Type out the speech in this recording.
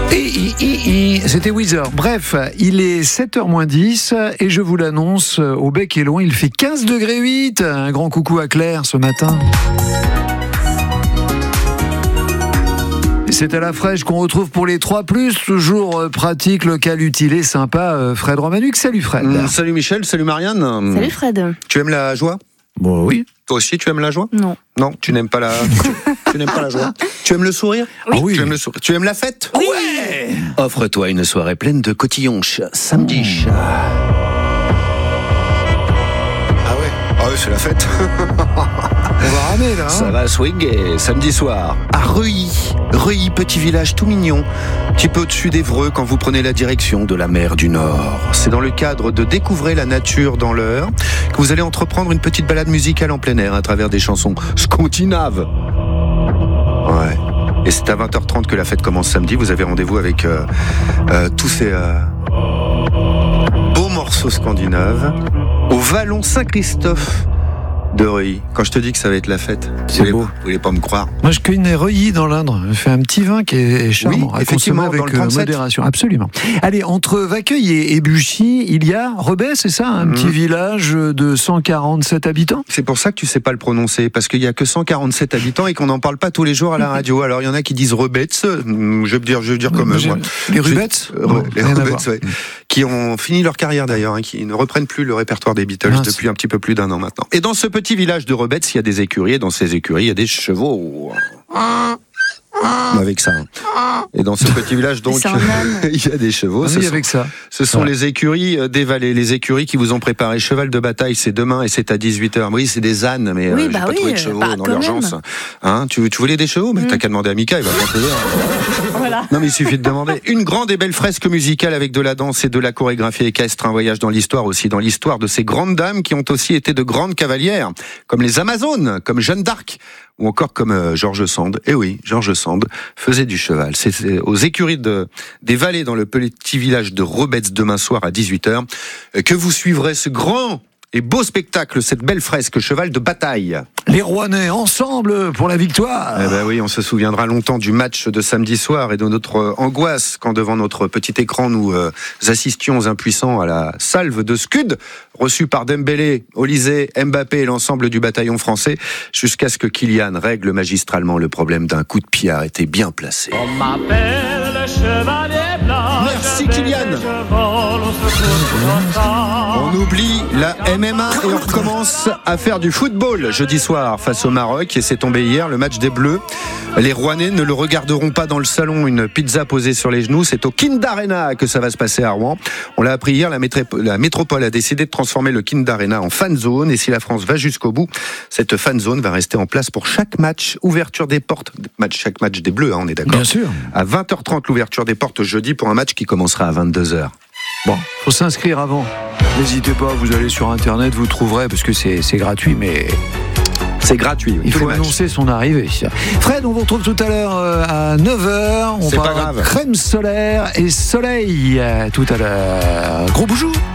C'était Weezer. Bref, il est 7h-10 et je vous l'annonce, au bec et loin, il fait 15 degrés 8. Un grand coucou à Claire ce matin. C'est à la fraîche qu'on retrouve pour les 3+, toujours pratique, local, utile et sympa. Fred Romanuc, salut Fred. Salut Michel, salut Marianne. Salut Fred. Tu aimes la joie ? Bon, oui. Toi aussi, tu aimes la joie ? Non. Non, tu n'aimes pas la... tu n'aimes pas la joie. Tu aimes le sourire ? Oui. Ah oui. Tu aimes le sourire. Tu aimes la fête ? Oui. Ouais. Offre-toi une soirée pleine de cotillonches, samedi. Ah ouais, c'est la fête. On va ramer là. Ça va swinguer samedi soir à Reuilly. Reuilly, petit village tout mignon, petit peu au-dessus d'Évreux quand vous prenez la direction de la mer du Nord. C'est dans le cadre de Découvrez la nature dans l'heure que vous allez entreprendre une petite balade musicale en plein air à travers des chansons scandinaves. Ouais. Et c'est à 20h30 que la fête commence samedi. Vous avez rendez-vous avec tous ces beaux morceaux scandinaves au Vallon Saint-Christophe de Reuilly. Quand je te dis que ça va être la fête, C'est beau. Vous voulez pas me croire. Moi, je connais Reuilly dans l'Indre. Je fais un petit vin qui est charmant, Oui, à consommer effectivement, avec dans le 37. modération. Absolument. Allez, entre Vaqueuil et Buchy, il y a Rebais, c'est ça, un petit village de 147 habitants. C'est pour ça que tu sais pas le prononcer, parce qu'il y a que 147 habitants et qu'on n'en parle pas tous les jours à la radio. Alors il y en a qui disent Rebets, je veux dire comme moi. Les Rubettes Les Rubettes, ouais. Qui ont fini leur carrière d'ailleurs, qui ne reprennent plus le répertoire des Beatles depuis un petit peu plus d'un an maintenant. Et dans ce petit village de Rebets, il y a des écuries, et dans ces écuries, il y a des chevaux. Avec ça. Et dans ce petit village, donc, il y a des chevaux. Oui, avec ça. Ce sont les écuries des vallées, les écuries qui vous ont préparé cheval de bataille, c'est demain et c'est à 18h. Oui, c'est des ânes, mais j'ai pas trouvé de chevaux dans l'urgence. Hein, tu voulais des chevaux? Mais t'as qu'à demander à Mika, il va t'en trouver. Voilà. Non, mais il suffit de demander. Une grande et belle fresque musicale avec de la danse et de la chorégraphie équestre. Un voyage dans l'histoire aussi, dans l'histoire de ces grandes dames qui ont aussi été de grandes cavalières, comme les Amazones, comme Jeanne d'Arc, ou encore comme George Sand. Eh oui, George Sand faisait du cheval. C'est aux écuries des vallées dans le petit village de Rebets demain soir à 18h que vous suivrez ce grand et beau spectacle, cette belle fresque cheval de bataille. Les Rouennais ensemble pour la victoire. Eh ben oui, on se souviendra longtemps du match de samedi soir et de notre angoisse quand devant notre petit écran nous assistions impuissants à la salve de Scud reçue par Dembélé, Olysée, Mbappé et l'ensemble du bataillon français jusqu'à ce que Kylian règle magistralement le problème d'un coup de pied arrêté bien placé. On m'appelle le chevalier blanc. Merci Kylian. On oublie la MMA et on recommence à faire du football jeudi soir face au Maroc et c'est tombé hier le match des Bleus. Les Rouennais ne le regarderont pas dans le salon, une pizza posée sur les genoux, c'est au Kind Arena que ça va se passer à Rouen. On l'a appris hier, la métropole a décidé de transformer le Kind Arena en fan zone et si la France va jusqu'au bout, cette fan zone va rester en place pour chaque match, ouverture des portes, chaque match des Bleus, on est d'accord. Bien sûr. À 20h30 l'ouverture des portes jeudi pour un match qui commencera à 22h. Bon, faut s'inscrire avant. N'hésitez pas, vous allez sur Internet, vous trouverez, parce que c'est gratuit, mais... C'est gratuit. Il faut annoncer son arrivée. Fred, on vous retrouve tout à l'heure à 9h. On C'est pas parlera grave. crème solaire et soleil tout à l'heure. Gros boujou.